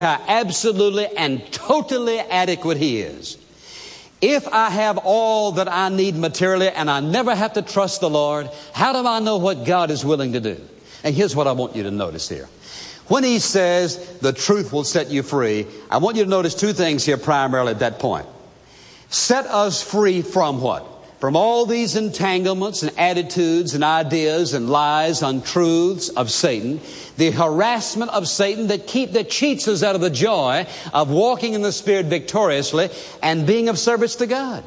how absolutely and totally adequate He is. If I have all that I need materially and I never have to trust the Lord, how do I know what God is willing to do? And here's what I want you to notice here. When He says the truth will set you free, I want you to notice two things here primarily at that point. Set us free from what? From all these entanglements and attitudes and ideas and lies, untruths of Satan, the harassment of Satan that cheats us out of the joy of walking in the Spirit victoriously and being of service to God.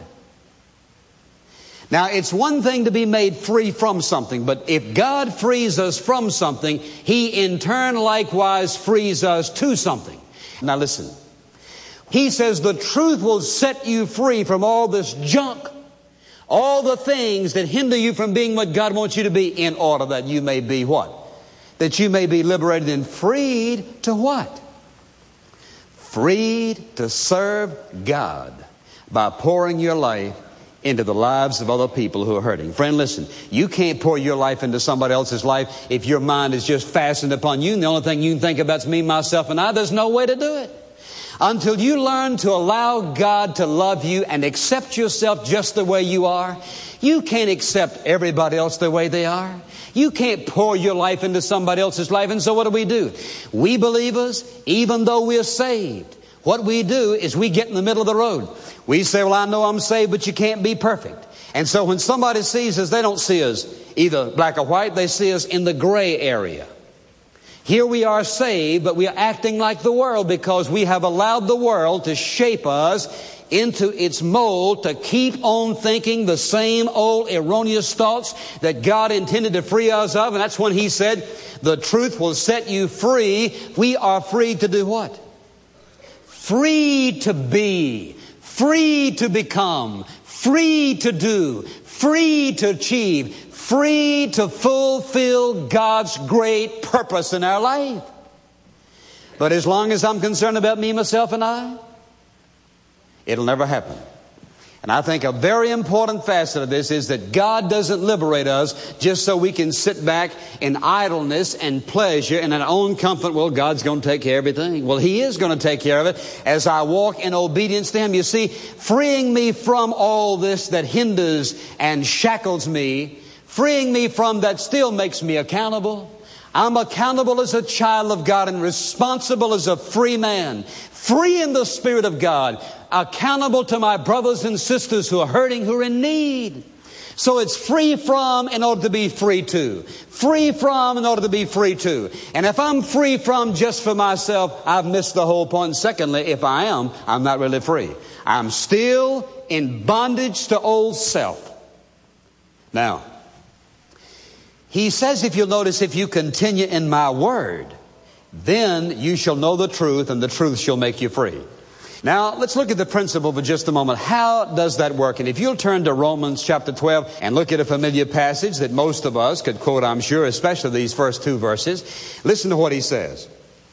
Now, it's one thing to be made free from something, but if God frees us from something, He in turn likewise frees us to something. Now listen, He says the truth will set you free from all this junk, all the things that hinder you from being what God wants you to be, in order that you may be what? That you may be liberated and freed to what? Freed to serve God by pouring your life into the lives of other people who are hurting. Friend, listen, you can't pour your life into somebody else's life if your mind is just fastened upon you and the only thing you can think about is me, myself, and I. There's no way to do it. Until you learn to allow God to love you and accept yourself just the way you are, you can't accept everybody else the way they are. You can't pour your life into somebody else's life. And so what do? We believers, even though we're saved, what we do is we get in the middle of the road. We say, well, I know I'm saved, but you can't be perfect. And so when somebody sees us, they don't see us either black or white. They see us in the gray area. Here we are saved, but we are acting like the world because we have allowed the world to shape us into its mold to keep on thinking the same old erroneous thoughts that God intended to free us of. And that's when He said, the truth will set you free. We are free to do what? Free to be, free to become, free to do, free to achieve, free to fulfill God's great purpose in our life. But as long as I'm concerned about me, myself, and I, it'll never happen. And I think a very important facet of this is that God doesn't liberate us just so we can sit back in idleness and pleasure and in our own comfort. Well, God's going to take care of everything. Well, He is going to take care of it as I walk in obedience to Him. You see, freeing me from all this that hinders and shackles me, freeing me from that still makes me accountable. I'm accountable as a child of God and responsible as a free man, free in the Spirit of God, accountable to my brothers and sisters who are hurting, who are in need. So it's free from in order to be free to. Free from in order to be free to. And if I'm free from just for myself, I've missed the whole point. Secondly, if I am, I'm not really free. I'm still in bondage to old self. Now, He says, if you'll notice, if you continue in my word, then you shall know the truth, and the truth shall make you free. Now, let's look at the principle for just a moment. How does that work? And if you'll turn to Romans chapter 12 and look at a familiar passage that most of us could quote, I'm sure, especially these first two verses, listen to what he says.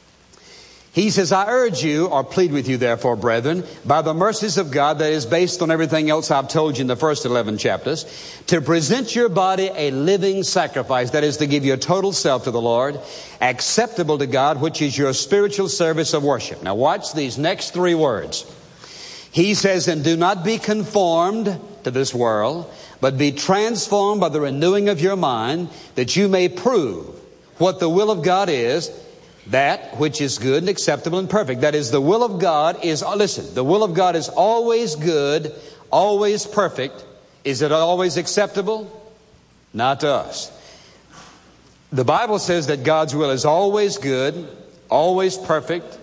He says, I urge you, or plead with you, therefore, brethren, by the mercies of God, that is based on everything else I've told you in the first 11 chapters, to present your body a living sacrifice, that is to give your total self to the Lord, acceptable to God, which is your spiritual service of worship. Now watch these next three words. He says, and do not be conformed to this world, but be transformed by the renewing of your mind, that you may prove what the will of God is, that which is good and acceptable and perfect. That is, the will of God is, listen, the will of God is always good, always perfect. Is it always acceptable? Not to us. The Bible says that God's will is always good, always perfect,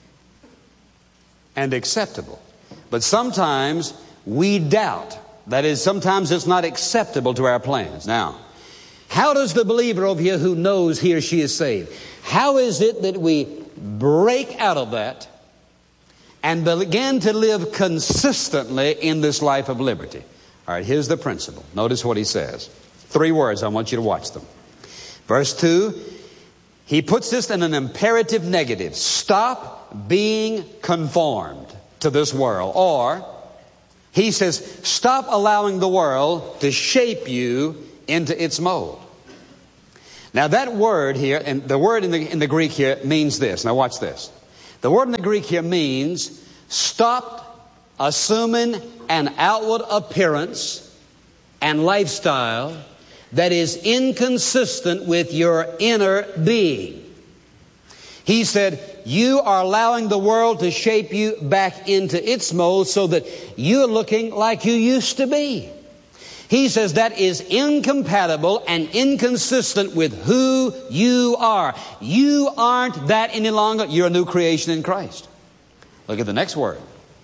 and acceptable. But sometimes we doubt. That is, sometimes it's not acceptable to our plans. Now, how does the believer over here who knows he or she is saved, how is it that we break out of that and begin to live consistently in this life of liberty? All right, here's the principle. Notice what he says. Three words, I want you to watch them. Verse 2, he puts this in an imperative negative. Stop being conformed to this world. Or, he says, stop allowing the world to shape you into its mold. Now that word here, and the word in the Greek here means this. Now watch this. The word in the Greek here means stop assuming an outward appearance and lifestyle that is inconsistent with your inner being. He said, you are allowing the world to shape you back into its mold so that you're looking like you used to be. He says that is incompatible and inconsistent with who you are. You aren't that any longer. You're a new creation in Christ. Look at the next word.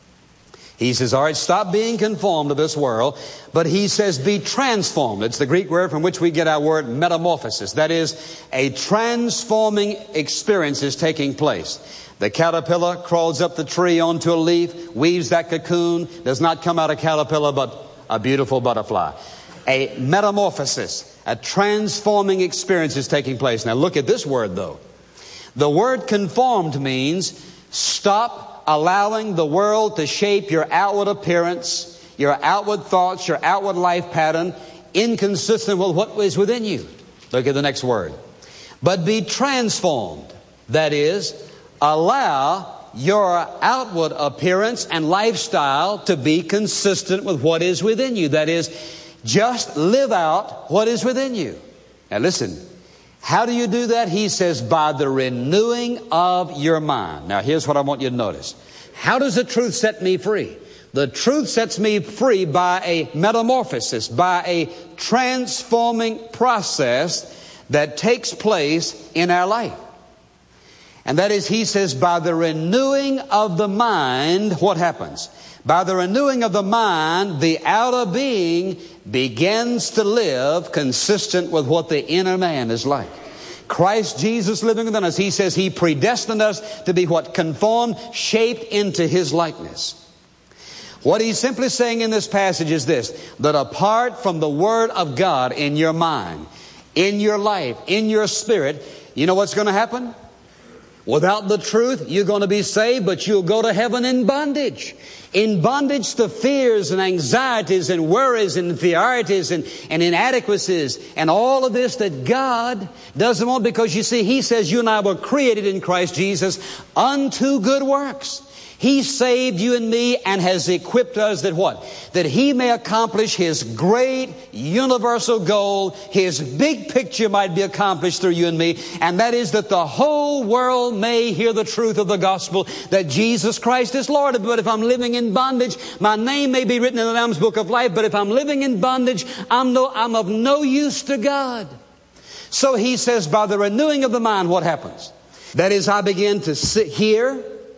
He says, all right, stop being conformed to this world. But he says, be transformed. It's the Greek word from which we get our word metamorphosis. That is, a transforming experience is taking place. The caterpillar crawls up the tree onto a leaf, weaves that cocoon, does not come out a caterpillar but a beautiful butterfly. A metamorphosis, a transforming experience is taking place. Now look at this word though. The word conformed means stop allowing the world to shape your outward appearance, your outward thoughts, your outward life pattern, inconsistent with what is within you. Look at the next word. But be transformed. That is, allow your outward appearance and lifestyle to be consistent with what is within you. That is, just live out what is within you. Now listen, how do you do that? He says, by the renewing of your mind. Now here's what I want you to notice. How does the truth set me free? The truth sets me free by a metamorphosis, by a transforming process that takes place in our life. And that is, he says, by the renewing of the mind, what happens? By the renewing of the mind, the outer being begins to live consistent with what the inner man is like. Christ Jesus living within us, he says he predestined us to be what? Conformed, shaped into his likeness. What he's simply saying in this passage is this, that apart from the Word of God in your mind, in your life, in your spirit, you know what's going to happen? Without the truth, you're going to be saved, but you'll go to heaven in bondage. In bondage to fears and anxieties and worries and inferiorities and inadequacies and all of this that God doesn't want, because you see, he says you and I were created in Christ Jesus unto good works. He saved you and me and has equipped us that what? That he may accomplish his great universal goal. His big picture might be accomplished through you and me. And that is that the whole world may hear the truth of the gospel that Jesus Christ is Lord. But if I'm living in bondage, my name may be written in the Lamb's Book of Life. But if I'm living in bondage, I'm of no use to God. So he says, by the renewing of the mind, what happens? That is, I begin to hear,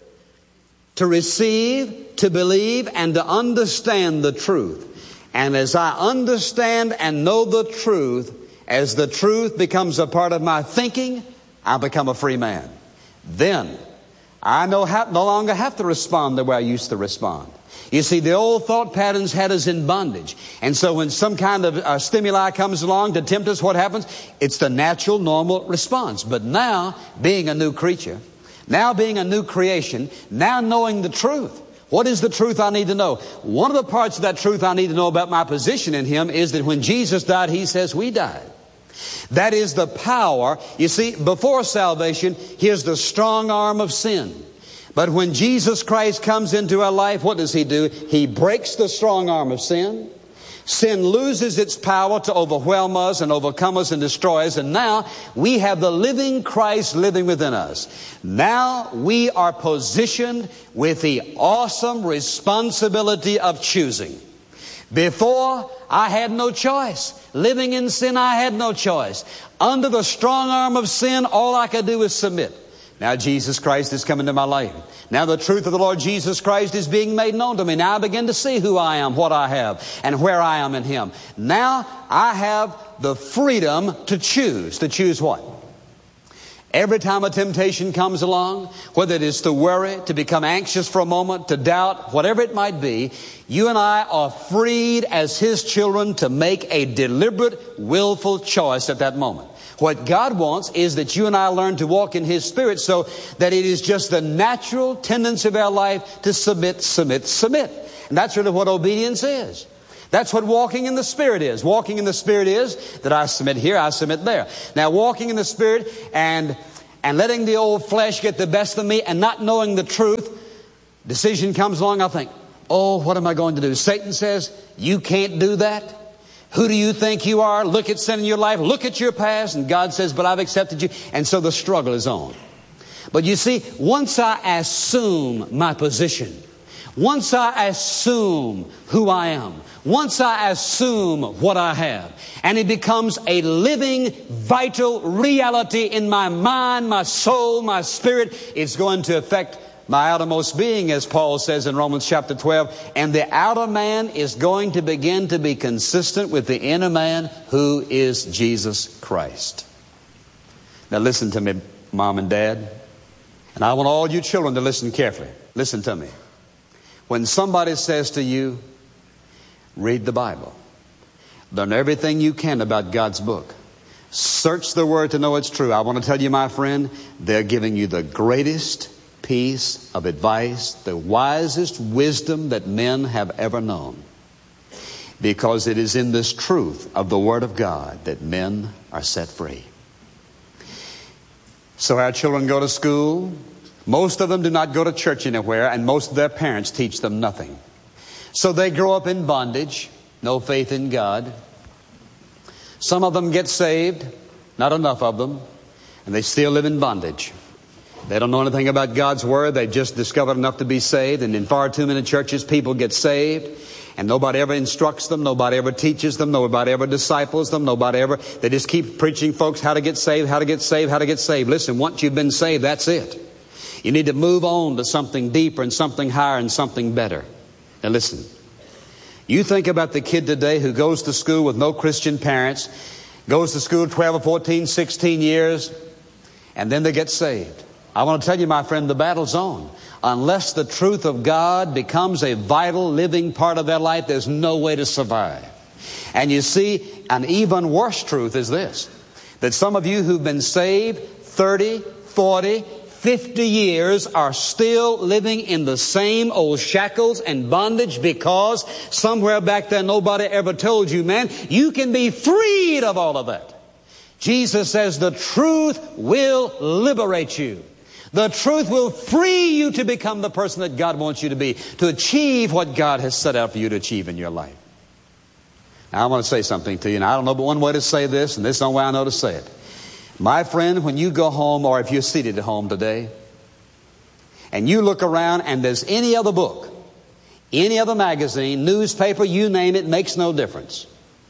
to receive, to believe, and to understand the truth. And as I understand and know the truth, as the truth becomes a part of my thinking, I become a free man. Then I no longer have to respond the way I used to respond. You see, the old thought patterns had us in bondage. And so when some kind of stimuli comes along to tempt us, what happens? It's the natural, normal response. But now, being a new creature, now being a new creation, now knowing the truth. What is the truth I need to know? One of the parts of that truth I need to know about my position in him is that when Jesus died, he says we died. That is the power. You see, before salvation, here's the strong arm of sin. But when Jesus Christ comes into our life, what does he do? He breaks the strong arm of sin. Sin loses its power to overwhelm us and overcome us and destroy us. And now we have the living Christ living within us. Now we are positioned with the awesome responsibility of choosing. Before, I had no choice. Living in sin, I had no choice. Under the strong arm of sin, all I could do was submit. Now Jesus Christ has come into my life. Now the truth of the Lord Jesus Christ is being made known to me. Now I begin to see who I am, what I have, and where I am in him. Now I have the freedom to choose. To choose what? Every time a temptation comes along, whether it is to worry, to become anxious for a moment, to doubt, whatever it might be, you and I are freed as his children to make a deliberate, willful choice at that moment. What God wants is that you and I learn to walk in his spirit so that it is just the natural tendency of our life to submit, submit, submit. And that's really what obedience is. That's what walking in the Spirit is. Walking in the Spirit is that I submit here, I submit there. Now, walking in the Spirit and and letting the old flesh get the best of me and not knowing the truth, decision comes along, I think, oh, what am I going to do? Satan says, you can't do that. Who do you think you are? Look at sin in your life. Look at your past. And God says, but I've accepted you. And so the struggle is on. But you see, once I assume my position, once I assume who I am, once I assume what I have, and it becomes a living, vital reality in my mind, my soul, my spirit, it's going to affect my outermost being, as Paul says in Romans chapter 12. And the outer man is going to begin to be consistent with the inner man, who is Jesus Christ. Now listen to me, Mom and Dad. And I want all you children to listen carefully. Listen to me. When somebody says to you, read the Bible, learn everything you can about God's book, search the Word to know it's true, I want to tell you, my friend, they're giving you the greatest piece of advice, the wisest wisdom that men have ever known. Because it is in this truth of the Word of God that men are set free. So our children go to school. Most of them do not go to church anywhere, and most of their parents teach them nothing. So they grow up in bondage, no faith in God. Some of them get saved, not enough of them, and they still live in bondage. They don't know anything about God's Word. They've just discovered enough to be saved. And in far too many churches, people get saved, and nobody ever instructs them. Nobody ever teaches them. Nobody ever disciples them. They just keep preaching folks how to get saved, how to get saved, how to get saved. Listen, once you've been saved, that's it. You need to move on to something deeper and something higher and something better. Now listen, you think about the kid today who goes to school with no Christian parents, goes to school 12 or 14, 16 years, and then they get saved. I want to tell you, my friend, the battle's on. Unless the truth of God becomes a vital, living part of their life, there's no way to survive. And you see, an even worse truth is this, that some of you who've been saved 30, 40, 50 years are still living in the same old shackles and bondage because somewhere back there nobody ever told you, man, you can be freed of all of that. Jesus says the truth will liberate you. The truth will free you to become the person that God wants you to be, to achieve what God has set out for you to achieve in your life. Now, I want to say something to you, and I don't know but one way to say this, and this is the only way I know to say it. My friend, when you go home, or if you're seated at home today, and you look around and there's any other book, any other magazine, newspaper, you name it, makes no difference,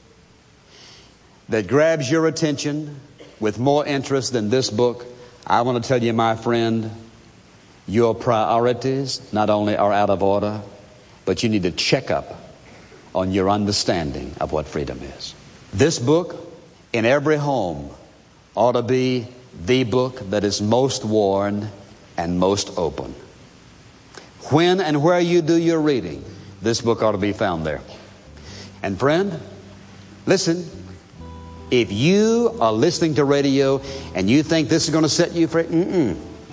that grabs your attention with more interest than this book, I want to tell you, my friend, your priorities not only are out of order, but you need to check up on your understanding of what freedom is. This book, in every home, ought to be the book that is most worn and most open. When and where you do your reading, this book ought to be found there. And friend, listen, if you are listening to radio and you think this is going to set you free,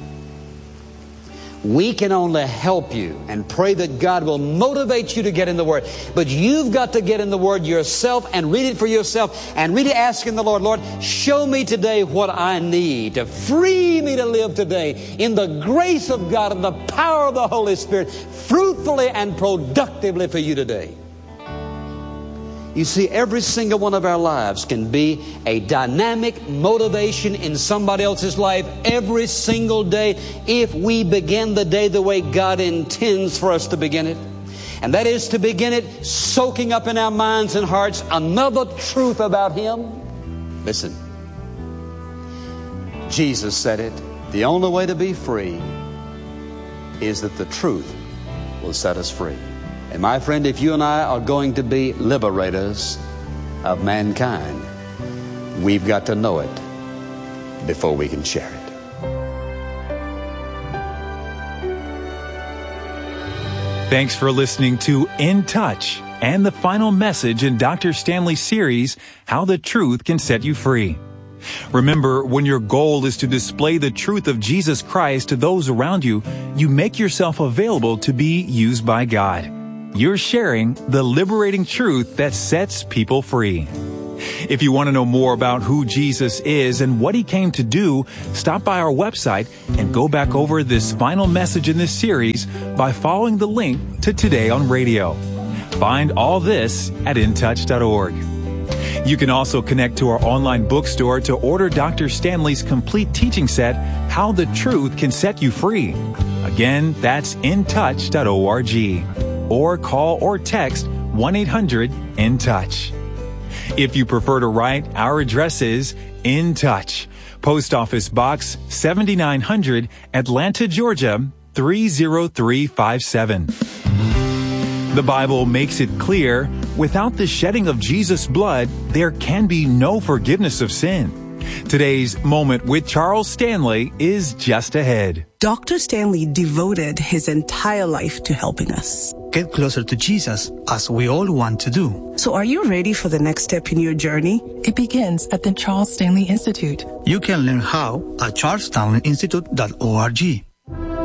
we can only help you and pray that God will motivate you to get in the Word. But you've got to get in the Word yourself and read it for yourself and really asking the Lord, Lord, show me today what I need to free me to live today in the grace of God and the power of the Holy Spirit, fruitfully and productively for you today. You see, every single one of our lives can be a dynamic motivation in somebody else's life every single day if we begin the day the way God intends for us to begin it. And that is to begin it soaking up in our minds and hearts another truth about Him. Listen, Jesus said it, the only way to be free is that the truth will set us free. And my friend, if you and I are going to be liberators of mankind, we've got to know it before we can share it. Thanks for listening to In Touch and the final message in Dr. Stanley's series, How the Truth Can Set You Free. Remember, when your goal is to display the truth of Jesus Christ to those around you, you make yourself available to be used by God. You're sharing the liberating truth that sets people free. If you want to know more about who Jesus is and what he came to do, stop by our website and go back over this final message in this series by following the link to Today on Radio. Find all this at intouch.org. You can also connect to our online bookstore to order Dr. Stanley's complete teaching set, How the Truth Can Set You Free. Again, that's intouch.org. Or call or text 1-800-IN-TOUCH. If you prefer to write, our address is In Touch, Post Office Box 7900, Atlanta, Georgia 30357. The Bible makes it clear, without the shedding of Jesus' blood, there can be no forgiveness of sin. Today's Moment with Charles Stanley is just ahead. Dr. Stanley devoted his entire life to helping us get closer to Jesus, as we all want to do. So are you ready for the next step in your journey? It begins at the Charles Stanley Institute. You can learn how at charlesstanleyinstitute.org.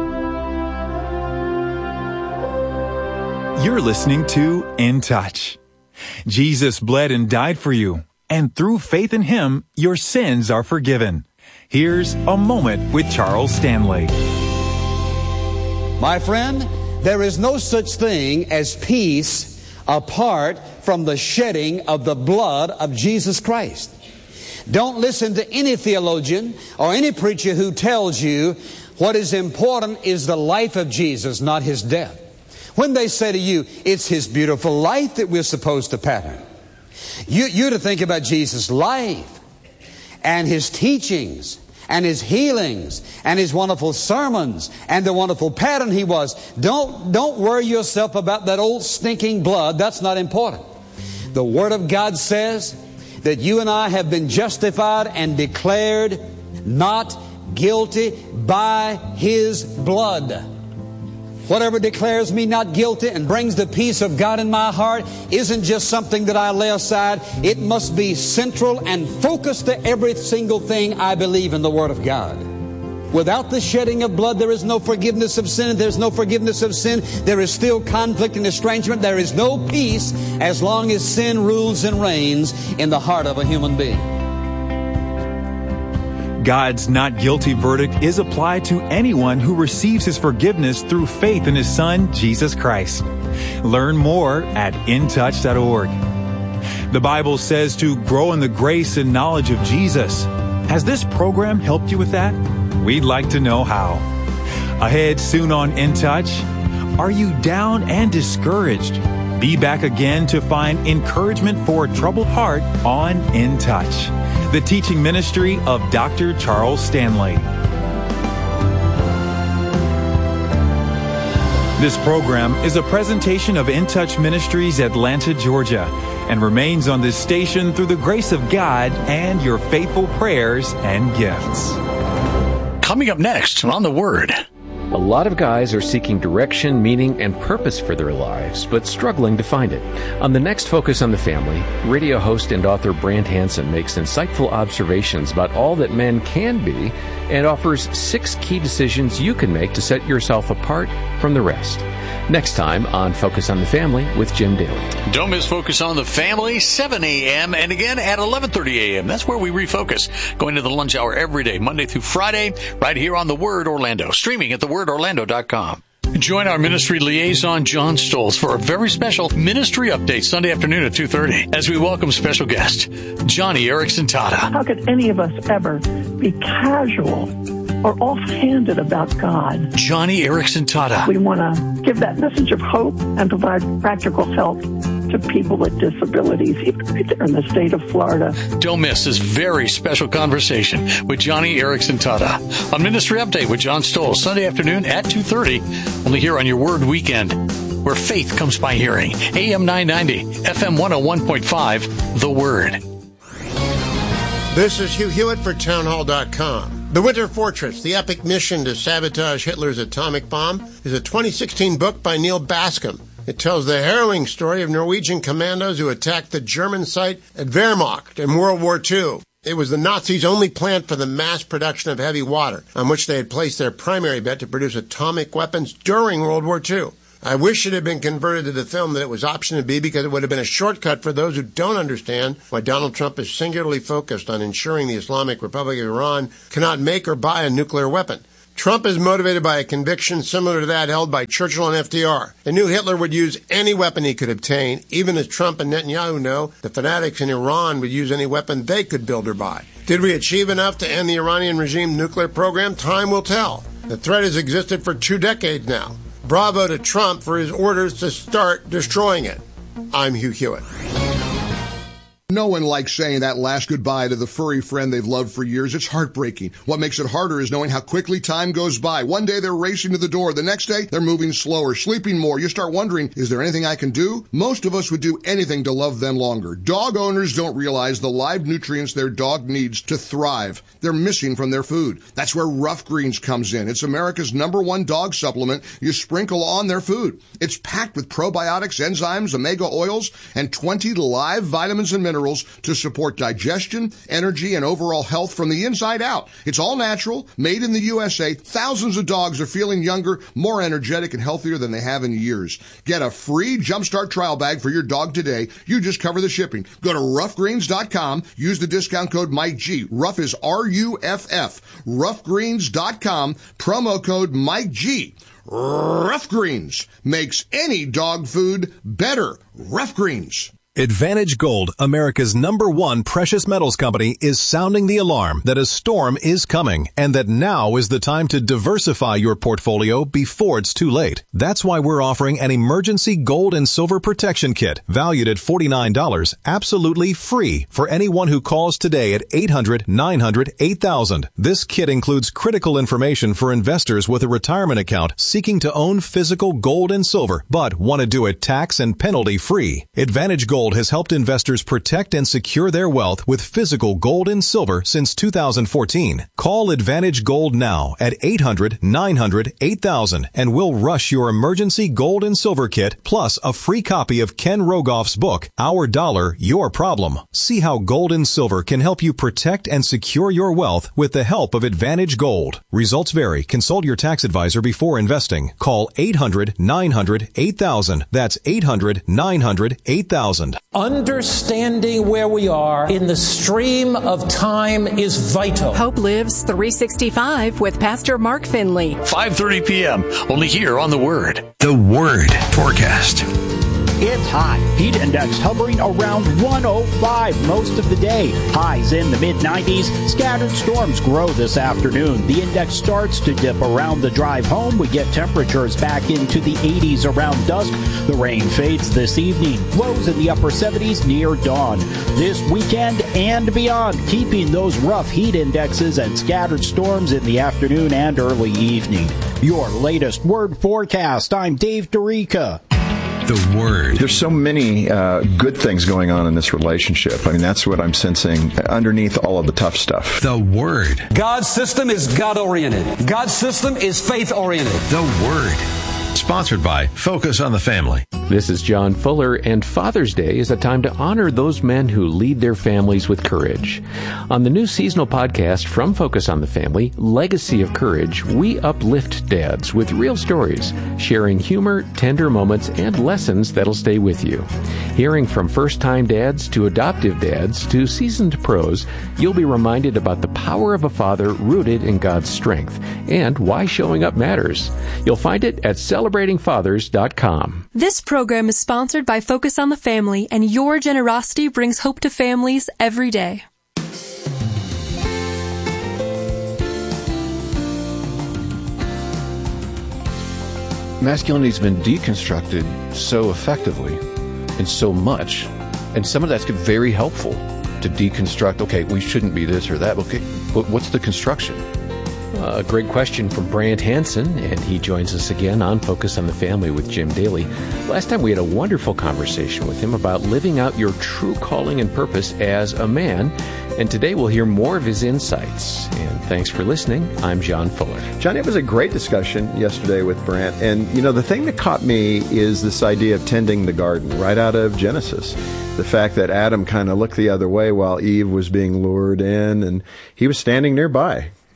You're listening to In Touch. Jesus bled and died for you, and through faith in him, your sins are forgiven. Here's a moment with Charles Stanley. My friend, there is no such thing as peace apart from the shedding of the blood of Jesus Christ. Don't listen to any theologian or any preacher who tells you what is important is the life of Jesus, not his death. When they say to you, it's his beautiful life that we're supposed to pattern, you're to think about Jesus' life and his teachings and his healings and his wonderful sermons and the wonderful pattern he was. Don't worry yourself about that old stinking blood. That's not important. The Word of God says that you and I have been justified and declared not guilty by his blood. Whatever declares me not guilty and brings the peace of God in my heart isn't just something that I lay aside. It must be central and focused to every single thing I believe in the Word of God. Without the shedding of blood, there is no forgiveness of sin. If there's no forgiveness of sin, there is still conflict and estrangement. There is no peace as long as sin rules and reigns in the heart of a human being. God's not guilty verdict is applied to anyone who receives his forgiveness through faith in his Son, Jesus Christ. Learn more at intouch.org. The Bible says to grow in the grace and knowledge of Jesus. Has this program helped you with that? We'd like to know how. Ahead soon on In Touch, are you down and discouraged? Be back again to find encouragement for a troubled heart on In Touch, the teaching ministry of Dr. Charles Stanley. This program is a presentation of In Touch Ministries, Atlanta, Georgia, and remains on this station through the grace of God and your faithful prayers and gifts. Coming up next on The Word. A lot of guys are seeking direction, meaning, and purpose for their lives, but struggling to find it. On the next Focus on the Family, radio host and author Brant Hansen makes insightful observations about all that men can be and offers 6 key decisions you can make to set yourself apart from the rest. Next time on Focus on the Family with Jim Daly. Don't miss Focus on the Family, 7 a.m. and again at 11:30 a.m. That's where we refocus. Going to the lunch hour every day, Monday through Friday, right here on The Word Orlando. Streaming at thewordorlando.com. Join our ministry liaison, John Stolz, for a very special ministry update Sunday afternoon at 2:30 as we welcome special guest, Johnny Erickson Tata. How could any of us ever be casual or offhanded about God? Johnny Erickson Tata. We want to give that message of hope and provide practical help to people with disabilities, even right there in the state of Florida. Don't miss this very special conversation with Johnny Erickson Tata on Ministry Update with John Stolz, Sunday afternoon at 2:30, only here on your Word Weekend, where faith comes by hearing. AM 990, FM 101.5, The Word. This is Hugh Hewitt for townhall.com. The Winter Fortress, the epic mission to sabotage Hitler's atomic bomb, is a 2016 book by Neil Bascom. It tells the harrowing story of Norwegian commandos who attacked the German site at Wehrmacht in World War II. It was the Nazis' only plant for the mass production of heavy water, on which they had placed their primary bet to produce atomic weapons during World War II. I wish it had been converted to the film that it was optioned to be, because it would have been a shortcut for those who don't understand why Donald Trump is singularly focused on ensuring the Islamic Republic of Iran cannot make or buy a nuclear weapon. Trump is motivated by a conviction similar to that held by Churchill and FDR. They knew Hitler would use any weapon he could obtain, even as Trump and Netanyahu know the fanatics in Iran would use any weapon they could build or buy. Did we achieve enough to end the Iranian regime nuclear program? Time will tell. The threat has existed for 2 decades now. Bravo to Trump for his orders to start destroying it. I'm Hugh Hewitt. No one likes saying that last goodbye to the furry friend they've loved for years. It's heartbreaking. What makes it harder is knowing how quickly time goes by. One day they're racing to the door. The next day they're moving slower, sleeping more. You start wondering, is there anything I can do? Most of us would do anything to love them longer. Dog owners don't realize the live nutrients their dog needs to thrive. They're missing from their food. That's where Rough Greens comes in. It's America's #1 dog supplement you sprinkle on their food. It's packed with probiotics, enzymes, omega oils, and 20 live vitamins and minerals to support digestion, energy, and overall health from the inside out. It's all natural, made in the USA. Thousands of dogs are feeling younger, more energetic, and healthier than they have in years. Get a free Jumpstart trial bag for your dog today. You just cover the shipping. Go to roughgreens.com. Use the discount code MikeG. Rough is RUFF. Roughgreens.com. Promo code MikeG. Rough Greens makes any dog food better. Rough Greens. Advantage Gold, America's #1 precious metals company, is sounding the alarm that a storm is coming and that now is the time to diversify your portfolio before it's too late. That's why we're offering an emergency gold and silver protection kit valued at $49, absolutely free for anyone who calls today at 800-900-8000. This kit includes critical information for investors with a retirement account seeking to own physical gold and silver, but want to do it tax and penalty free. Advantage Gold has helped investors protect and secure their wealth with physical gold and silver since 2014. Call Advantage Gold now at 800-900-8000 and we'll rush your emergency gold and silver kit plus a free copy of Ken Rogoff's book, Our Dollar, Your Problem. See how gold and silver can help you protect and secure your wealth with the help of Advantage Gold. Results vary. Consult your tax advisor before investing. Call 800-900-8000. That's 800-900-8000. Understanding where we are in the stream of time is vital. Hope Lives 365 with Pastor Mark Finley. 5:30 p.m. only here on The Word. The Word forecast. It's hot. Heat index hovering around 105 most of the day. Highs in the mid-90s. Scattered storms grow this afternoon. The index starts to dip around the drive home. We get temperatures back into the 80s around dusk. The rain fades this evening. Lows in the upper 70s near dawn. This weekend and beyond, keeping those rough heat indexes and scattered storms in the afternoon and early evening. Your latest Word forecast. I'm Dave Dorica. The Word. There's so many good things going on in this relationship. I mean, that's what I'm sensing underneath all of the tough stuff. The Word. God's system is God-oriented. God's system is faith-oriented. The Word. Sponsored by Focus on the Family. This is John Fuller, and Father's Day is a time to honor those men who lead their families with courage. On the new seasonal podcast from Focus on the Family, Legacy of Courage, we uplift dads with real stories, sharing humor, tender moments, and lessons that'll stay with you. Hearing from first-time dads to adoptive dads to seasoned pros, you'll be reminded about the power of a father rooted in God's strength and why showing up matters. You'll find it at celebratingfathers.com. This program is sponsored by Focus on the Family, and your generosity brings hope to families every day. Masculinity's been deconstructed so effectively and so much, and some of that's very helpful to deconstruct, okay, we shouldn't be this or that, okay, but what's the construction? A great question from Brant Hansen, and he joins us again on Focus on the Family with Jim Daly. Last time we had a wonderful conversation with him about living out your true calling and purpose as a man, and today we'll hear more of his insights. And thanks for listening. I'm John Fuller. John, it was a great discussion yesterday with Brant, and the thing that caught me is this idea of tending the garden right out of Genesis. The fact that Adam kind of looked the other way while Eve was being lured in, and he was standing nearby.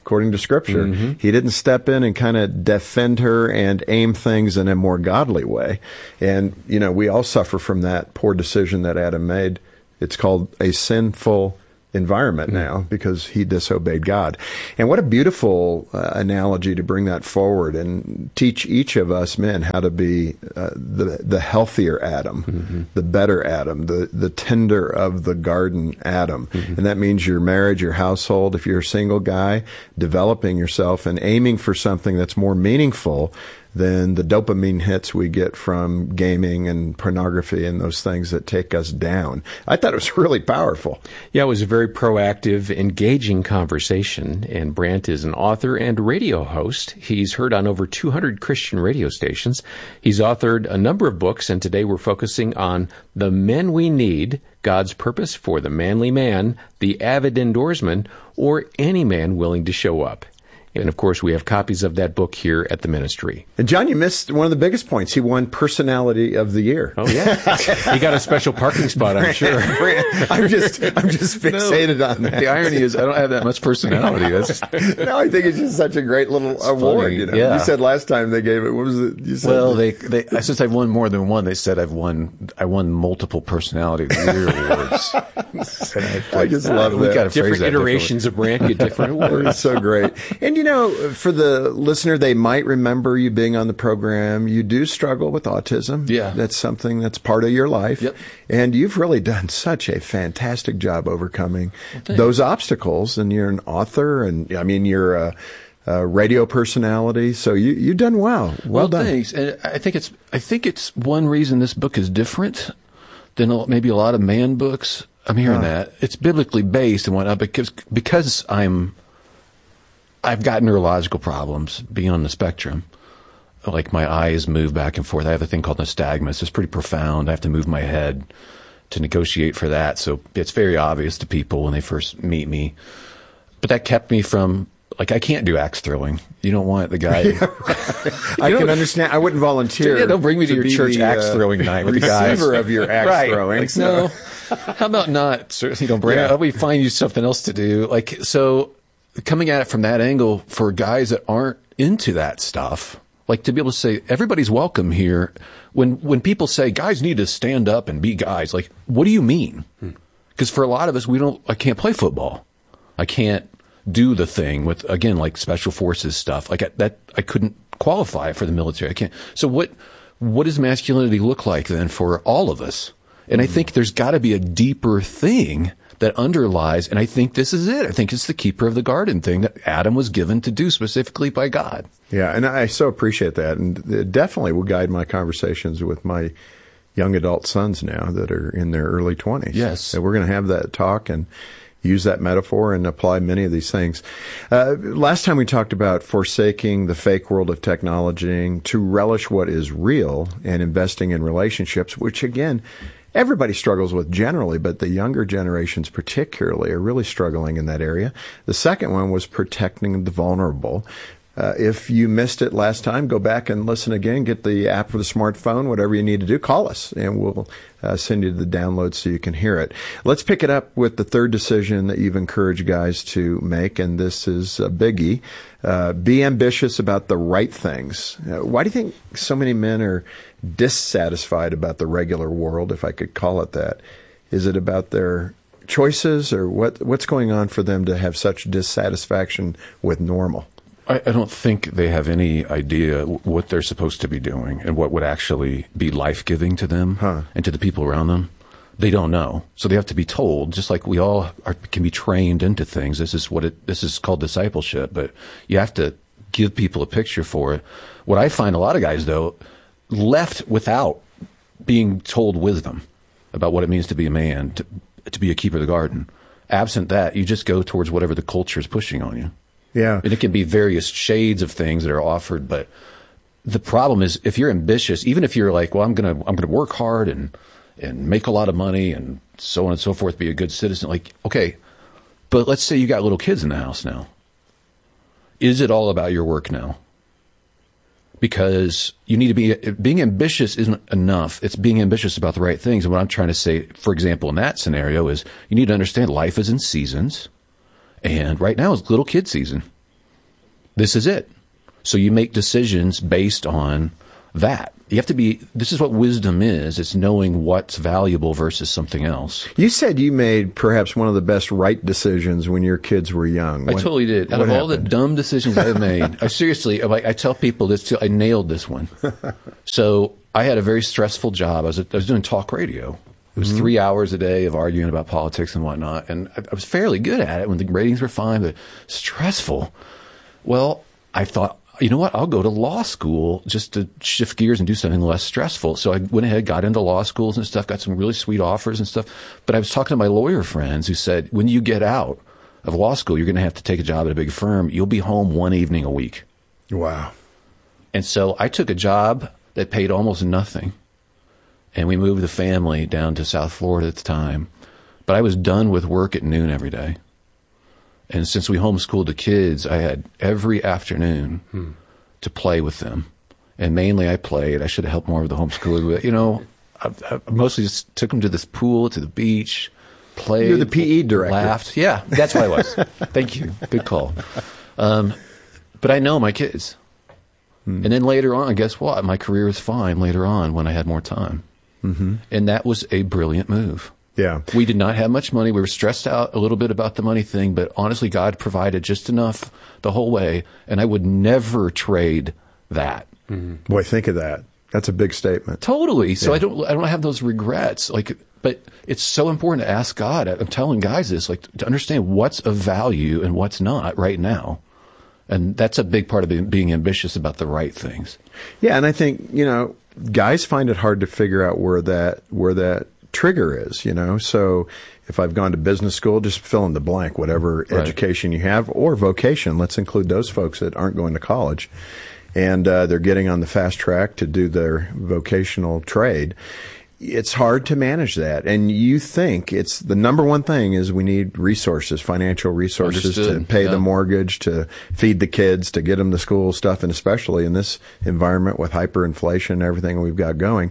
according to Scripture. Mm-hmm. He didn't step in and kind of defend her and aim things in a more godly way. And, we all suffer from that poor decision that Adam made. It's called a sinful environment now because he disobeyed God. And what a beautiful analogy to bring that forward and teach each of us men how to be the healthier Adam, the better Adam, the tender of the garden Adam. And that means your marriage, your household, if you're a single guy, developing yourself and aiming for something that's more meaningful than the dopamine hits we get from gaming and pornography and those things that take us down. I thought it was really powerful. Yeah, it was a very proactive, engaging conversation. And Brant is an author and radio host. He's heard on over 200 Christian radio stations. He's authored a number of books, and today we're focusing on The Men We Need, God's Purpose for the Manly Man, The Avid Indoorsman, or Any Man Willing to Show Up. And, of course, we have copies of that book here at the ministry. And, John, you missed one of the biggest points. He won Personality of the Year. Oh, yeah. He got a special parking spot, I'm sure. I'm just fixated on that. The irony is I don't have that much personality. No, I think it's just such a great little award. Funny. You said last time they gave it, what was it? You said well, since I've won more than one, they said I won multiple Personality of the Year awards. I just love that. We got different iterations of Brant get different awards. It's so great. And, for the listener, they might remember you being on the program. You do struggle with autism. Yeah. That's something that's part of your life. Yep. And you've really done such a fantastic job overcoming those obstacles. And you're an author, and you're a radio personality. So you've done well. Well done. Thanks. And I think it's one reason this book is different than maybe a lot of man books. I'm hearing that. It's biblically based and whatnot, because I've got neurological problems being on the spectrum. Like my eyes move back and forth. I have a thing called nystagmus. It's pretty profound. I have to move my head to negotiate for that. So it's very obvious to people when they first meet me. But that kept me from, I can't do axe throwing. You don't want the guy. I can understand. I wouldn't volunteer. Yeah, don't bring me to your church axe throwing night with the guys. Receiver of your axe throwing. No. How about not? Certainly don't bring it. How about we find you something else to do? Coming at it from that angle for guys that aren't into that stuff, to be able to say everybody's welcome here. When people say guys need to stand up and be guys, what do you mean? Because for a lot of us, I can't play football. I can't do the thing with, again, special forces stuff. That I couldn't qualify for the military. I can't. So what does masculinity look like then for all of us? And I think there's got to be a deeper thing that underlies, and I think this is it. I think it's the keeper of the garden thing that Adam was given to do specifically by God. Yeah, and I so appreciate that, and it definitely will guide my conversations with my young adult sons now that are in their early 20s. Yes. So we're going to have that talk and use that metaphor and apply many of these things. Last time we talked about forsaking the fake world of technology to relish what is real and investing in relationships, which again, everybody struggles with generally, but the younger generations particularly are really struggling in that area. The second one was protecting the vulnerable. If you missed it last time, go back and listen again. Get the app for the smartphone, whatever you need to do. Call us, and we'll send you the download so you can hear it. Let's pick it up with the third decision that you've encouraged guys to make, and this is a biggie. Be ambitious about the right things. Why do you think so many men are dissatisfied about the regular world, if I could call it that? Is it about their choices, or what's going on for them to have such dissatisfaction with normal? I don't think they have any idea what they're supposed to be doing and what would actually be life-giving to them and to the people around them. They don't know. So they have to be told, just like we all can be trained into things. This is called discipleship, but you have to give people a picture for it. What I find a lot of guys, though, left without being told wisdom about what it means to be a man, to be a keeper of the garden. Absent that, you just go towards whatever the culture is pushing on you. Yeah. And it can be various shades of things that are offered, but the problem is if you're ambitious, even if you're like, well, I'm going to work hard and make a lot of money and so on and so forth, be a good citizen. Okay, but let's say you got little kids in the house now. Is it all about your work now? Because you need to being ambitious isn't enough. It's being ambitious about the right things. And what I'm trying to say, for example, in that scenario is you need to understand life is in seasons. And right now is little kid season. this is it. So you make decisions based on that. You have to be, this is what wisdom is. It's knowing what's valuable versus something else. You said you made perhaps one of the best right decisions when your kids were young. I totally did. Out of all the dumb decisions I've made, I tell people this too, I nailed this one. So I had a very stressful job. I was doing talk radio. It was 3 hours a day of arguing about politics and whatnot. And I was fairly good at it when the ratings were fine, but stressful. Well, I thought, you know what? I'll go to law school just to shift gears and do something less stressful. So I went ahead, got into law schools and stuff, got some really sweet offers and stuff. But I was talking to my lawyer friends who said, when you get out of law school, you're going to have to take a job at a big firm. You'll be home one evening a week. Wow. And so I took a job that paid almost nothing. And we moved the family down to South Florida at the time. But I was done with work at noon every day. And since we homeschooled the kids, I had every afternoon to play with them. And mainly I played. I should have helped more with the homeschooling. But, I mostly just took them to this pool, to the beach, played. You're the PE director. Laughed. Yeah, that's what I was. Thank you. Good call. But I know my kids. And then later on, guess what? My career was fine later on when I had more time. Mm-hmm. And that was a brilliant move. Yeah. We did not have much money. We were stressed out a little bit about the money thing, but honestly, God provided just enough the whole way, and I would never trade that. Mm-hmm. Boy, think of that. That's a big statement. Totally. So yeah. I don't have those regrets. But it's so important to ask God. I'm telling guys this, to understand what's of value and what's not right now. And that's a big part of being ambitious about the right things. Yeah, and I think, guys find it hard to figure out where that trigger is, So if I've gone to business school, just fill in the blank, whatever education you have, or vocation. Let's include those folks that aren't going to college. And they're getting on the fast track to do their vocational trade. It's hard to manage that. And you think it's the number one thing is we need resources, financial resources to pay the mortgage, to feed the kids, to get them to school stuff. And especially in this environment with hyperinflation and everything we've got going,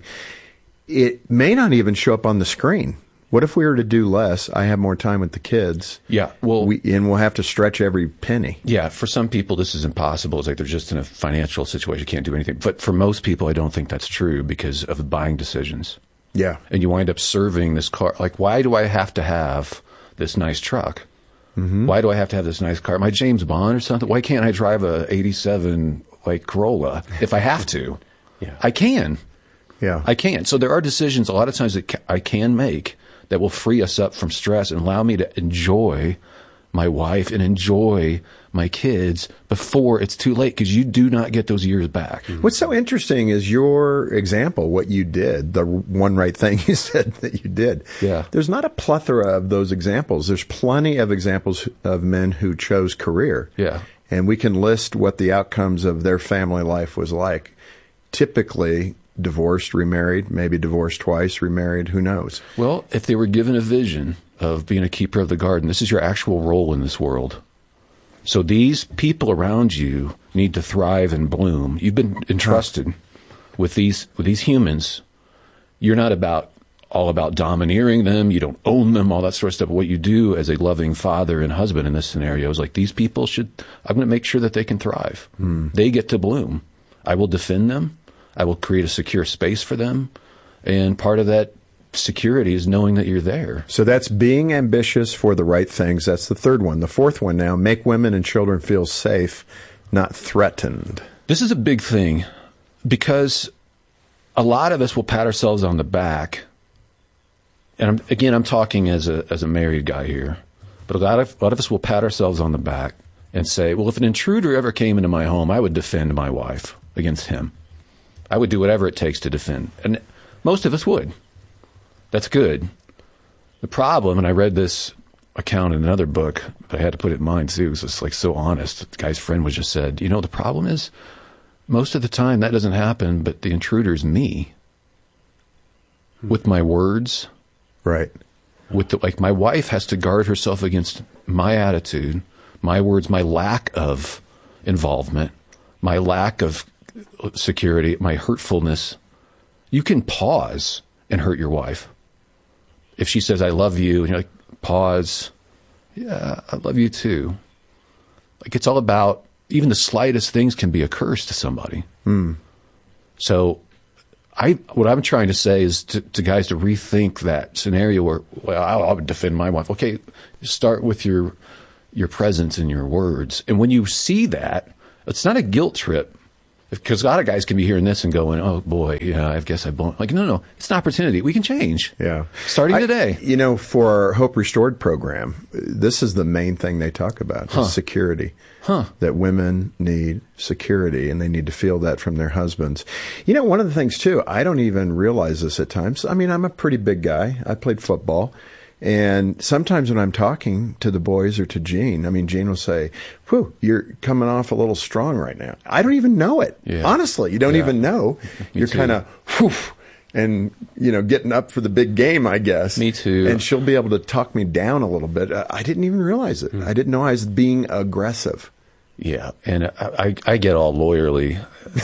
it may not even show up on the screen. What if we were to do less? I have more time with the kids. Yeah, well, we'll have to stretch every penny. Yeah, for some people this is impossible. It's like they're just in a financial situation, can't do anything. But for most people, I don't think that's true because of the buying decisions. Yeah, and you wind up serving this car. Why do I have to have this nice truck? Mm-hmm. Why do I have to have this nice car? My James Bond or something? Why can't I drive a '87 Corolla if I have to? Yeah, I can. Yeah, I can. So there are decisions a lot of times that I can make that will free us up from stress and allow me to enjoy my wife and enjoy my kids before it's too late, because you do not get those years back. Mm-hmm. What's so interesting is your example, what you did, the one right thing you said that you did. Yeah. There's not a plethora of those examples. There's plenty of examples of men who chose career. Yeah. And we can list what the outcomes of their family life was like. Typically divorced, remarried, maybe divorced twice, remarried, who knows? Well, if they were given a vision of being a keeper of the garden, this is your actual role in this world. So these people around you need to thrive and bloom. You've been entrusted with these humans. You're not all about domineering them. You don't own them, all that sort of stuff. But what you do as a loving father and husband in this scenario is these people I'm going to make sure that they can thrive. They get to bloom. I will defend them. I will create a secure space for them. And part of that security is knowing that you're there. So that's being ambitious for the right things. That's the third one. The fourth one now, make women and children feel safe, not threatened. This is a big thing because a lot of us will pat ourselves on the back. And I'm talking as a married guy here. But a lot of us will pat ourselves on the back and say, well, if an intruder ever came into my home, I would defend my wife against him. I would do whatever it takes to defend. And most of us would. That's good. The problem, and I read this account in another book, but I had to put it in mine too, because it's so honest. The guy's friend was just said, the problem is most of the time that doesn't happen, but the intruder's me. With my words. Right. My wife has to guard herself against my attitude, my words, my lack of involvement, my lack of security, my hurtfulness. You can pause and hurt your wife. If she says, I love you, and you're like, pause. Yeah, I love you too. It's all about even the slightest things can be a curse to somebody. So what I'm trying to say is to guys to rethink that scenario where, well, I would defend my wife. Okay, start with your presence and your words. And when you see that, it's not a guilt trip. Because a lot of guys can be hearing this and going, oh, boy, yeah, I guess I won't. Like, no, it's an opportunity. We can change. Yeah. Starting today. For our Hope Restored program, this is the main thing they talk about, is security. That women need security, and they need to feel that from their husbands. One of the things, too, I don't even realize this at times. I mean, I'm a pretty big guy. I played football. And sometimes when I'm talking to the boys or to Gene, Gene will say, whew, you're coming off a little strong right now. I don't even know it. Yeah. Honestly, you don't even know. You're kind of, whew, and, getting up for the big game, I guess. Me too. And she'll be able to talk me down a little bit. I didn't even realize it. I didn't know I was being aggressive. Yeah, and I get all lawyerly.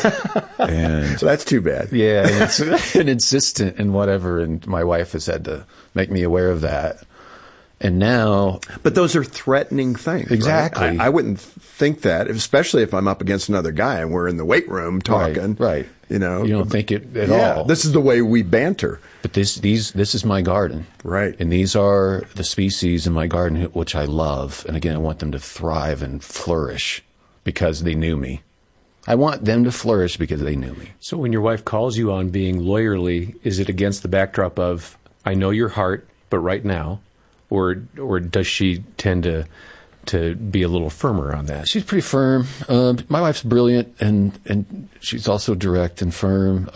And so that's too bad. Yeah, and insistent and whatever, and my wife has had to make me aware of that. And now... But those are threatening things. Exactly. Right? I wouldn't think that, especially if I'm up against another guy and we're in the weight room talking. Right. You don't think it at all. This is the way we banter. But this is my garden. Right. And these are the species in my garden which I love. And again, I want them to thrive and flourish because they knew me. I want them to flourish because they knew me. So when your wife calls you on being lawyerly, is it against the backdrop of, I know your heart, but right now? Or does she tend to be a little firmer on that? She's pretty firm. My wife's brilliant, and she's also direct and firm.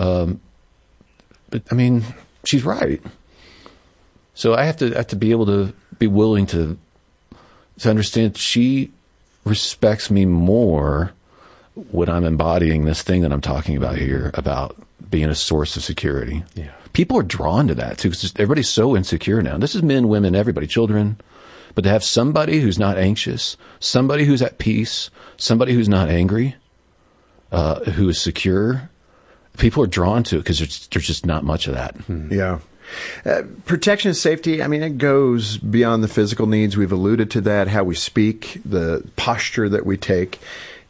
But she's right. So I have to be able to be willing to understand she respects me more when I'm embodying this thing that I'm talking about here about being a source of security. Yeah. People are drawn to that too, because everybody's so insecure now. This is men, women, everybody, children. But to have somebody who's not anxious, somebody who's at peace, somebody who's not angry, who is secure, people are drawn to it because there's just not much of that. Yeah. Protection and safety, it goes beyond the physical needs. We've alluded to that, how we speak, the posture that we take.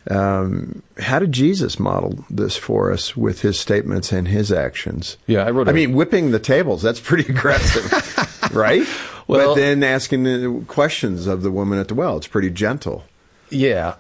How did Jesus model this for us with his statements and his actions? Yeah, whipping the tables, that's pretty aggressive, right? Well, but then asking the questions of the woman at the well, it's pretty gentle. Yeah.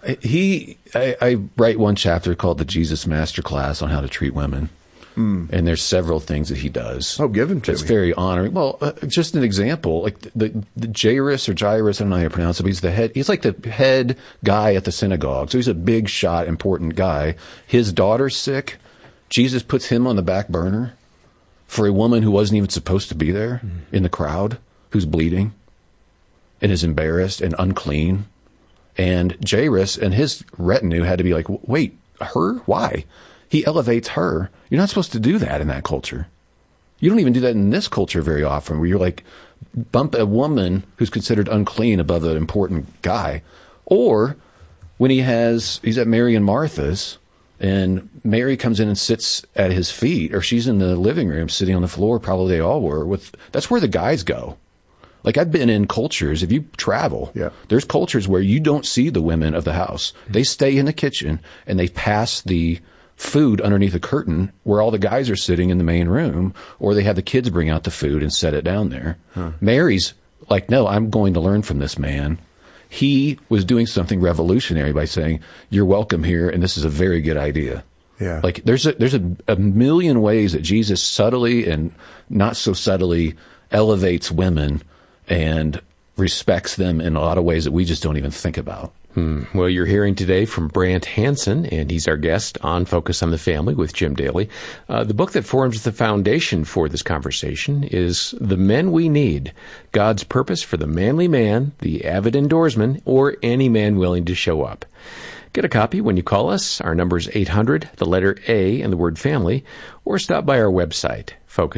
I write one chapter called The Jesus Masterclass on how to treat women. And there's several things that he does. Oh, give them to me. It's very honoring. Well, just an example, like the Jairus, I don't know how you pronounce it, but he's like the head guy at the synagogue. So he's a big shot, important guy. His daughter's sick. Jesus puts him on the back burner for a woman who wasn't even supposed to be there in the crowd, who's bleeding and is embarrassed and unclean. And Jairus and his retinue had to be like, wait, her? Why? He elevates her. You're not supposed to do that in that culture. You don't even do that in this culture very often, where you're like, bump a woman who's considered unclean above an important guy. Or when he's at Mary and Martha's, and Mary comes in and sits at his feet, or she's in the living room sitting on the floor, probably they all were. That's where the guys go. Like, I've been in cultures, if you travel, there's cultures where you don't see the women of the house. They stay in the kitchen, and they pass the food underneath a curtain where all the guys are sitting in the main room, or they have the kids bring out the food and set it down there. Mary's like, no, I'm going to learn from this man. He was doing something revolutionary by saying, you're welcome here, and this is a very good idea. Yeah. Like, there's a million ways that Jesus subtly and not so subtly elevates women and respects them in a lot of ways that we just don't even think about. Well, you're hearing today from Brant Hansen, and he's our guest on Focus on the Family with Jim Daly. The book that forms the foundation for this conversation is The Men We Need, God's Purpose for the Manly Man, the Avid Indoorsman, or any man willing to show up. Get a copy when you call us. Our number is 800, the letter A and the word family, or stop by our website,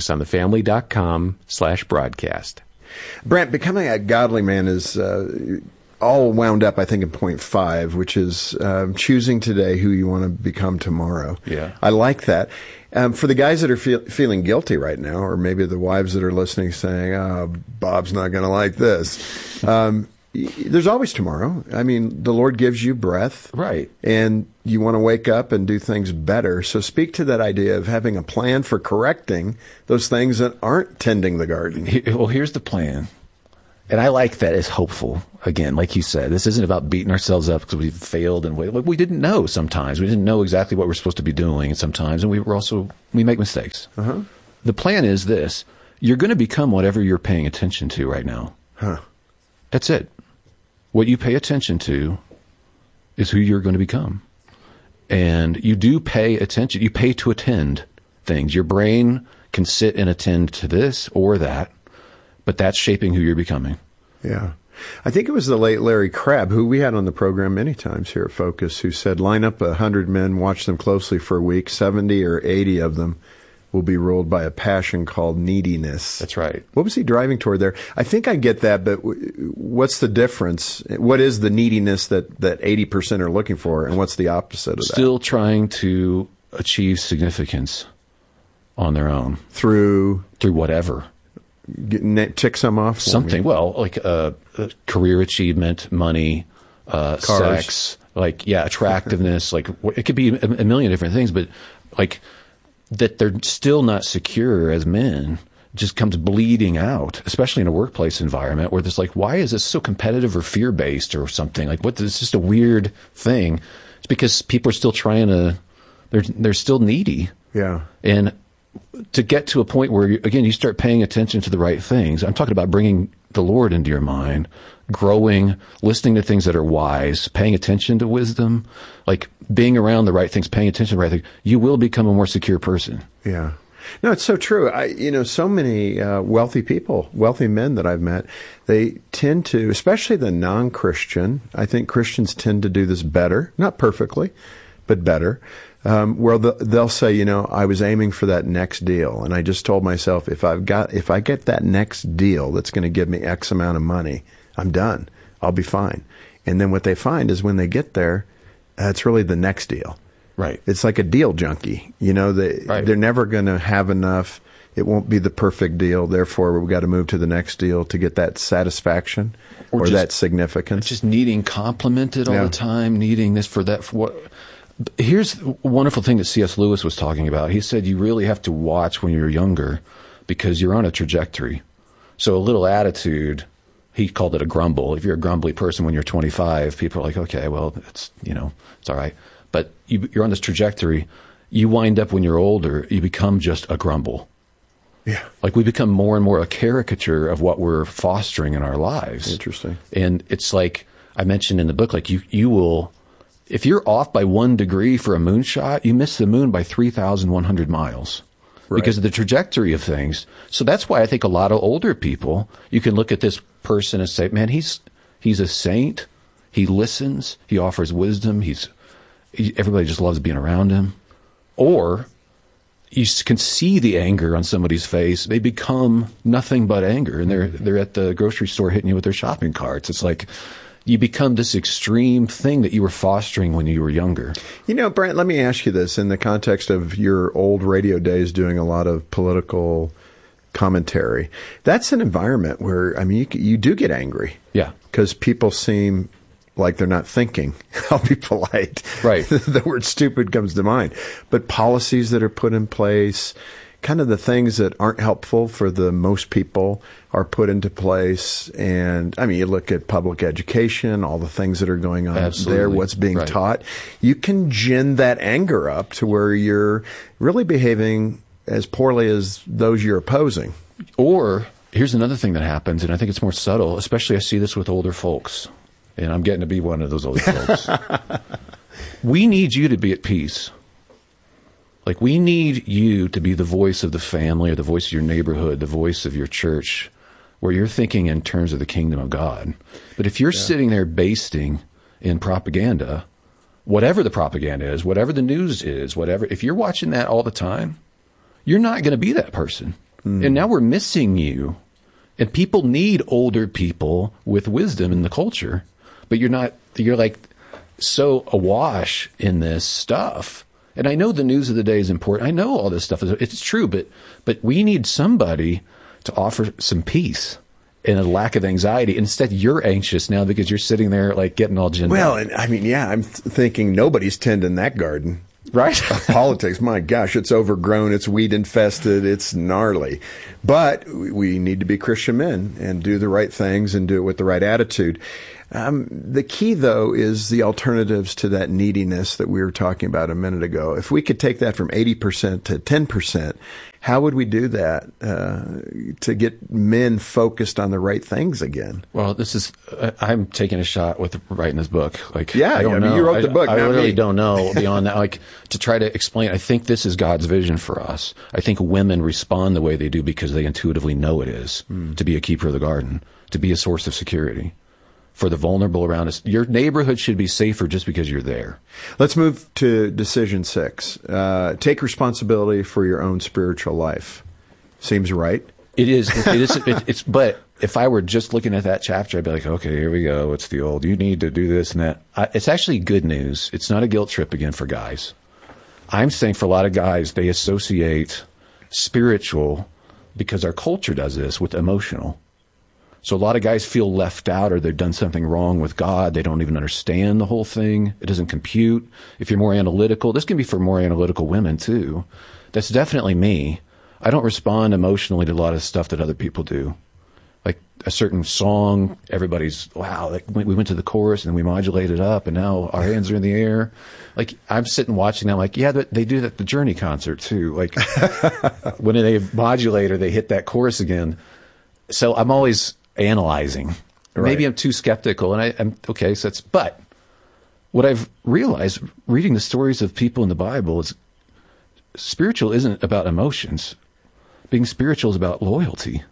focusonthefamily.com/broadcast. Brant, becoming a godly man is all wound up, I think, in point 5, which is choosing today who you want to become tomorrow. Yeah. I like that. For the guys that are feeling guilty right now, or maybe the wives that are listening saying, oh, Bob's not going to like this, there's always tomorrow. I mean, the Lord gives you breath. Right. And you want to wake up and do things better. So speak to that idea of having a plan for correcting those things that aren't tending the garden. Well, here's the plan. And I like that it's hopeful. Again, like you said, this isn't about beating ourselves up because we've failed and we didn't know sometimes. We didn't know exactly what we're supposed to be doing sometimes. And we make mistakes. Uh-huh. The plan is this. You're going to become whatever you're paying attention to right now. Huh. That's it. What you pay attention to is who you're going to become. And you do pay attention. You pay to attend things. Your brain can sit and attend to this or that, but that's shaping who you're becoming. Yeah. I think it was the late Larry Crabb, who we had on the program many times here at Focus, who said, line up 100 men, watch them closely for a week, 70 or 80 of them will be ruled by a passion called neediness. That's right. What was he driving toward there? I think I get that, but what's the difference? What is the neediness that 80% are looking for, and what's the opposite of that? Still trying to achieve significance on their own. Through whatever. Tick some off? Something. Well, like career achievement, money, sex, attractiveness. Like it could be a million different things, but like that they're still not secure as men just comes bleeding out, especially in a workplace environment where there's like, why is this so competitive or fear-based or something? Like, it's just a weird thing. It's because people are still trying to, they're still needy. Yeah. And to get to a point where, again, you start paying attention to the right things. I'm talking about bringing the Lord into your mind, growing, listening to things that are wise, paying attention to wisdom, like being around the right things, paying attention to the right things. You will become a more secure person. Yeah. No, it's so true. So many wealthy people, wealthy men that I've met, they tend to, especially the non-Christian, I think Christians tend to do this better, not perfectly, but better. Where they'll say, I was aiming for that next deal, and I just told myself, if I get that next deal that's going to give me X amount of money, I'm done. I'll be fine. And then what they find is when they get there, it's really the next deal. Right. It's like a deal junkie. They're never going to have enough. It won't be the perfect deal. Therefore, we've got to move to the next deal to get that satisfaction or that significance. Just needing complimented all the time, needing this for that. For what? Here's a wonderful thing that C.S. Lewis was talking about. He said you really have to watch when you're younger because you're on a trajectory. So a little attitude, he called it a grumble. If you're a grumbly person when you're 25, people are like, okay, well, it's all right. But you're on this trajectory. You wind up when you're older, you become just a grumble. Yeah. Like we become more and more a caricature of what we're fostering in our lives. Interesting. And it's like I mentioned in the book, like you will, if you're off by 1 degree for a moonshot, you miss the moon by 3,100 miles. Right. Because of the trajectory of things. So that's why I think a lot of older people, you can look at this person and say, man, he's a saint. He listens. He offers wisdom. Everybody just loves being around him. Or you can see the anger on somebody's face. They become nothing but anger. And they're at the grocery store hitting you with their shopping carts. It's like you become this extreme thing that you were fostering when you were younger. Brent, let me ask you this in the context of your old radio days doing a lot of political commentary. That's an environment where, you do get angry. Yeah. Because people seem like they're not thinking. I'll be polite. Right. The word stupid comes to mind. But policies that are put in place, kind of the things that aren't helpful for the most people are put into place. And you look at public education, all the things that are going on there, what's being taught. You can gin that anger up to where you're really behaving as poorly as those you're opposing. Or here's another thing that happens, and I think it's more subtle, especially I see this with older folks. And I'm getting to be one of those older folks. We need you to be at peace. Like, we need you to be the voice of the family or the voice of your neighborhood, the voice of your church, where you're thinking in terms of the kingdom of God. But if you're sitting there basting in propaganda, whatever the propaganda is, whatever the news is, if you're watching that all the time, you're not going to be that person. Mm. And now we're missing you. And people need older people with wisdom in the culture. But you're like so awash in this stuff. And I know the news of the day is important. I know all this stuff. It's true, but we need somebody to offer some peace and a lack of anxiety. Instead, you're anxious now because you're sitting there like getting all ginned Well, up. and I mean, yeah, I'm thinking nobody's tending that garden. Right? Politics, my gosh, it's overgrown, it's weed infested, it's gnarly. But we need to be Christian men and do the right things and do it with the right attitude. The key, though, is the alternatives to that neediness that we were talking about a minute ago. If we could take that from 80% to 10%, how would we do that to get men focused on the right things again? Well, this is, I'm taking a shot with writing this book. Like, yeah, I don't know. You wrote the book. I really me. don't know beyond that. Like, to try to explain, I think this is God's vision for us. I think women respond the way they do because they intuitively know it is to be a keeper of the garden, to be a source of security for the vulnerable around us. Your neighborhood should be safer just because you're there. Let's move to decision 6. Take responsibility for your own spiritual life. Seems right. It is. It's. But if I were just looking at that chapter, I'd be like, okay, here we go. It's the old. You need to do this and that. It's actually good news. It's not a guilt trip again for guys. I'm saying for a lot of guys, they associate spiritual, because our culture does this, with emotional. So a lot of guys feel left out, or they've done something wrong with God. They don't even understand the whole thing. It doesn't compute. If you're more analytical, this can be for more analytical women too. That's definitely me. I don't respond emotionally to a lot of stuff that other people do. Like a certain song, everybody's, wow, like we went to the chorus and we modulated up and now our hands are in the air. Like I'm sitting watching them like, yeah, they do that at the Journey concert too. Like when they modulate or they hit that chorus again. So I'm always analyzing. Right. Maybe I'm too skeptical, and I'm okay. So but what I've realized reading the stories of people in the Bible is spiritual isn't about emotions. Being spiritual is about loyalty.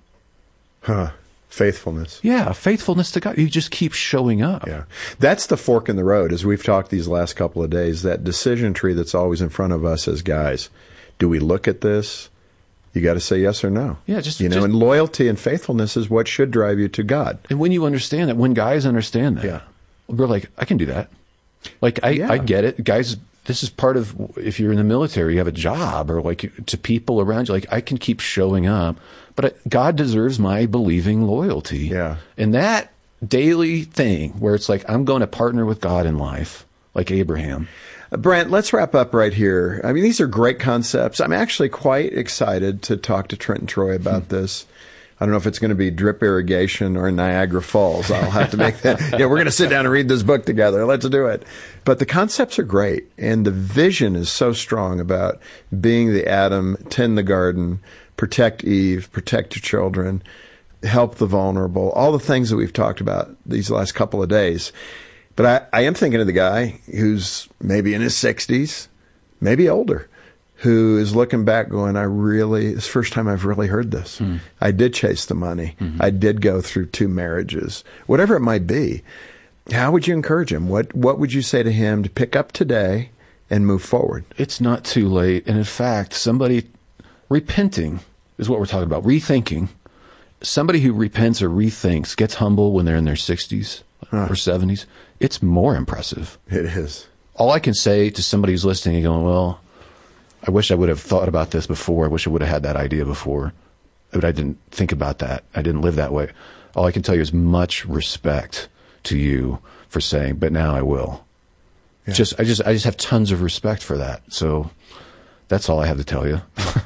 Faithfulness. Yeah, faithfulness to God. You just keep showing up. Yeah, that's the fork in the road. As we've talked these last couple of days, that decision tree that's always in front of us as guys. Do we look at this? You got to say yes or no. Yeah, just and loyalty and faithfulness is what should drive you to God. And when you understand that, when guys understand that, we're like, I can do that. Like I get it, guys. This is part of, if you're in the military, you have a job, or like to people around you. Like I can keep showing up, but God deserves my believing loyalty. Yeah, and that daily thing where it's like I'm going to partner with God in life, like Abraham. Brent, let's wrap up right here. I mean, these are great concepts. I'm actually quite excited to talk to Trent and Troy about this. I don't know if it's going to be drip irrigation or Niagara Falls. I'll have to make that. Yeah, we're going to sit down and read this book together. Let's do it. But the concepts are great, and the vision is so strong about being the Adam, tend the garden, protect Eve, protect your children, help the vulnerable, all the things that we've talked about these last couple of days. But I am thinking of the guy who's maybe in his 60s, maybe older, who is looking back going, it's the first time I've really heard this. I did chase the money. I did go through 2 marriages, whatever it might be. How would you encourage him? What would you say to him to pick up today and move forward? It's not too late. And in fact, somebody repenting is what we're talking about, rethinking. Somebody who repents or rethinks, gets humble when they're in their 60s or 70s, it's more impressive. It is. All I can say to somebody who's listening and going, well, I wish I would have thought about this before. I wish I would have had that idea before. But I didn't think about that. I didn't live that way. All I can tell you is much respect to you for saying, but now I will. Yeah. I just have tons of respect for that. So that's all I have to tell you.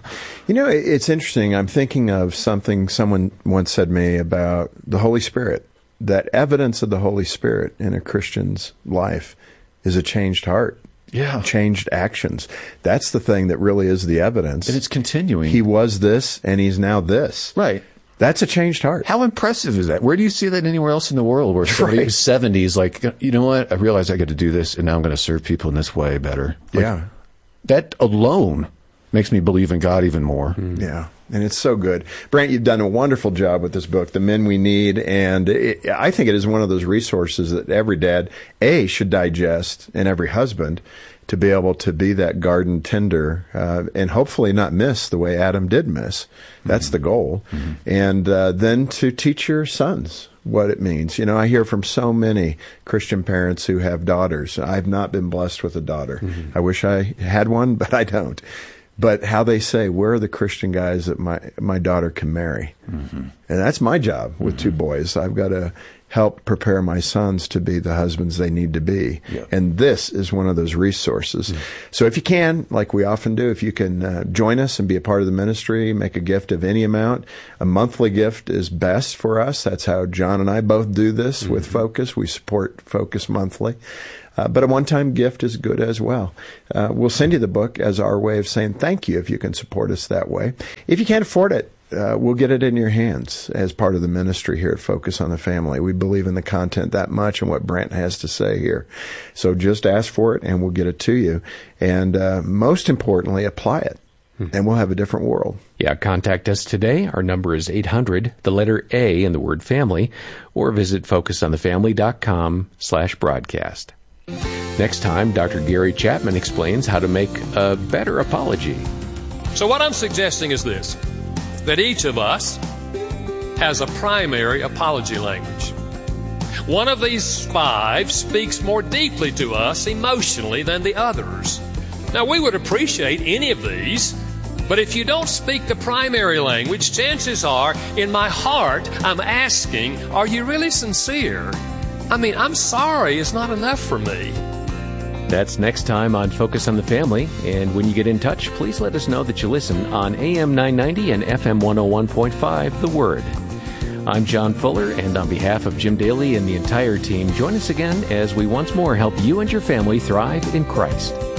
It's interesting. I'm thinking of something someone once said to me about the Holy Spirit. That evidence of the Holy Spirit in a Christian's life is a changed heart. Yeah. Changed actions. That's the thing that really is the evidence. And it's continuing. He was this and he's now this. Right. That's a changed heart. How impressive is that? Where do you see that anywhere else in the world where somebody who's 70 is like, you know what? I realize I got to do this and now I'm going to serve people in this way better. That alone makes me believe in God even more. Yeah. And it's so good. Brent, you've done a wonderful job with this book, The Men We Need, and I think it is one of those resources that every dad, should digest, and every husband, to be able to be that garden tender and hopefully not miss the way Adam did miss. That's the goal. And then to teach your sons what it means. I hear from so many Christian parents who have daughters. I've not been blessed with a daughter. I wish I had one, but I don't. but how they say, where are the Christian guys that my daughter can marry? Mm-hmm. And that's my job with two boys. I've got to help prepare my sons to be the husbands they need to be. Yep. And this is one of those resources. Mm-hmm. So if you can, like we often do, if you can join us and be a part of the ministry, make a gift of any amount. A monthly gift is best for us. That's how John and I both do this with Focus. We support Focus monthly. But a one-time gift is good as well. We'll send you the book as our way of saying thank you if you can support us that way. If you can't afford it, we'll get it in your hands as part of the ministry here at Focus on the Family. We believe in the content that much and what Brant has to say here. So just ask for it and we'll get it to you. And most importantly, apply it. And we'll have a different world. Yeah, contact us today. Our number is 800, the letter A in the word family, or visit focusonthefamily.com/broadcast. Next time, Dr. Gary Chapman explains how to make a better apology. So what I'm suggesting is this, that each of us has a primary apology language. One of these 5 speaks more deeply to us emotionally than the others. Now, we would appreciate any of these, but if you don't speak the primary language, chances are, in my heart, I'm asking, are you really sincere? I mean, I'm sorry, it's not enough for me. That's next time on Focus on the Family. And when you get in touch, please let us know that you listen on AM 990 and FM 101.5, The Word. I'm John Fuller, and on behalf of Jim Daly and the entire team, join us again as we once more help you and your family thrive in Christ.